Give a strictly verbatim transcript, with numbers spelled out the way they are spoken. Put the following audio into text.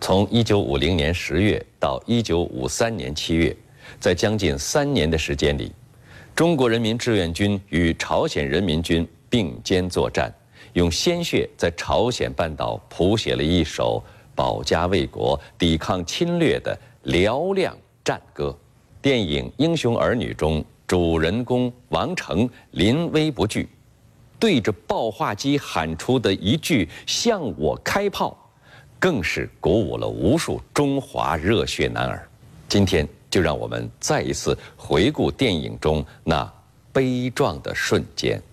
从一九五零年十月到一九五三年七月，在将近三年的时间里，中国人民志愿军与朝鲜人民军并肩作战，用鲜血在朝鲜半岛谱写了一首保家卫国、抵抗侵略的嘹亮战歌。电影《英雄儿女》中，主人公王成临危不惧，对着爆化机喊出的一句“向我开炮”，更是鼓舞了无数中华热血男儿。今天就让我们再一次回顾电影中那悲壮的瞬间。